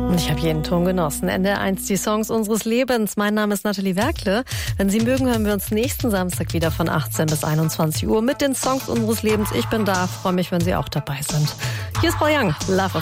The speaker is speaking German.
Und ich habe jeden Ton genossen. NDR1, die Songs unseres Lebens. Mein Name ist Nathalie Werkle. Wenn Sie mögen, hören wir uns nächsten Samstag wieder von 18 bis 21 Uhr mit den Songs unseres Lebens. Ich bin da, freue mich, wenn Sie auch dabei sind. Hier ist Paul Young, Love